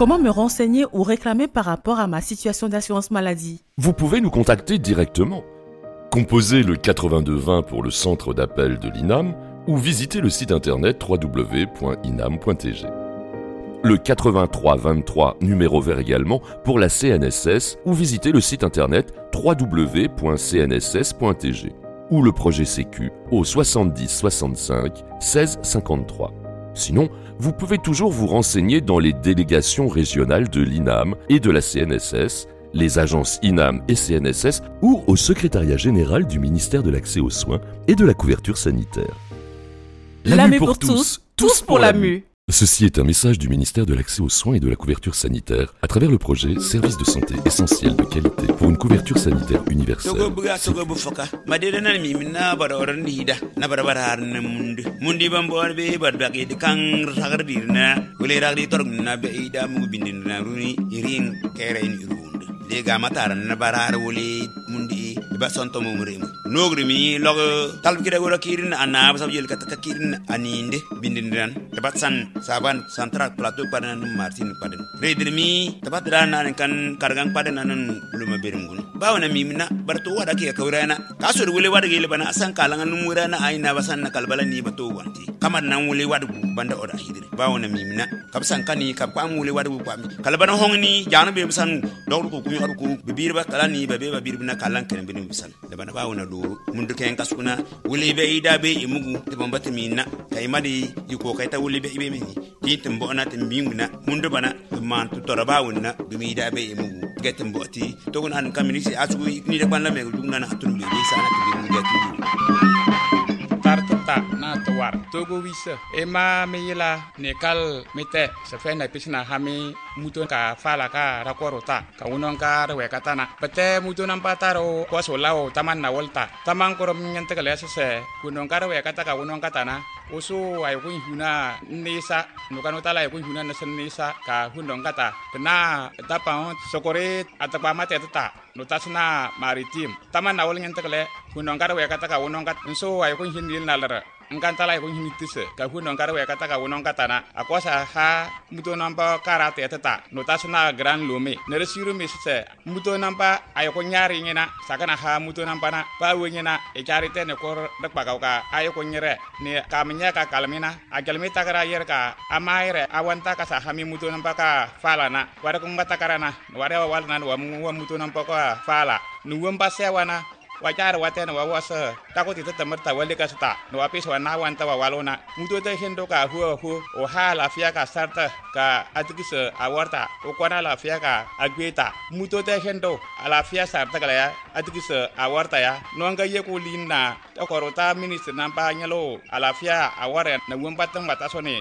Comment me renseigner ou réclamer par rapport à ma situation d'assurance maladie? Vous pouvez nous contacter directement. Composez le 8220 pour le centre d'appel de l'INAM ou visitez le site internet www.inam.tg. Le 8323 numéro vert également pour la CNSS ou visitez le site internet www.cnss.tg ou le projet Sécu au 70 65 16 53. Sinon, vous pouvez toujours vous renseigner dans les délégations régionales de l'INAM et de la CNSS, les agences INAM et CNSS ou au secrétariat général du ministère de l'accès aux soins et de la couverture sanitaire. La mue pour tous, tous pour la mue. Ceci est un message du ministère de l'accès aux soins et de la couverture sanitaire à travers le projet Services de santé essentiels de qualité pour une couverture sanitaire universelle. Lega matar na barar wole mundi ba sonto mo murem nogri mi log tal kida gora kirin ana ba sabjel kataka kirin aninde bindindan tabat san saban central plateau padan martin padan redir mi tabat rana kan kargang padan anan luma berum gun bawna mi mina barto wada ke kawrana kasur wole wada gele bana asan kalangan numurana aina basan na kalbala ni bato wanti kamar nan wole wada banda oda hidire bawna mi mina kabsan kani kabam wole wada bu pami kalbana hongni jana be san dawru ko ku bibir ba kala ni ba be babir bina kalan kene binu bisal da bana ba wona do mundu ken kasuna wuli be ida be imugu te bombata minna kay madi yiko kay ta wuli be ibe mini titim bo na timbinguna mundu bana man tu toraba wonna bimi ida be imugu getem boti to gon an kamini asu ni de ban la me dugna na atun be sana tibimu getu tarta na tawar togo wisa ema meyila nekal mete se fe na pisna hami muto ka fala ka rakorota ka unon ka rewe katana pete muto nampa taro ko solao taman na volta taman korom nyante kale se unon ka rewe kata ka unon katana usu ay kun huna nisa nukano tala ay kun huna na nisa ka hundong kata tena tapa sokore atapa mate tata notasna maritim taman na vol nyante kale unon ka rewe kata ka unon kat so ay kun hinil nalara engkan tala ko hinitise ka hunon karo ya kata ka wonon katana akosa ha muto nampa karate tata notasna gran lome neresiru misse muto nampa ayoko nyari ngena sakana ha muto nampa na pa wengena e charite ne kor dak pakau ka ayoko nyere ne kamenya ka kalmina agalmita kara yer ka amaire awanta ka sa hami muto nampa ka falana wara ko ngata karana wara walna wa muto nampa ka fala nuwamba sewana wajar waten wa wasa takut itu temerta wali kasta no apis wana wanta wa walona mutu te hendo ka hu o ha la fia ka sarta ka atikis awarta o kwana la fia ka agweta mutu te hendo ala fia sarta kala ya atikis awarta ya no nga ye ko linna to korota minister nampa nyalo ala fia aware na wumpa tang batasone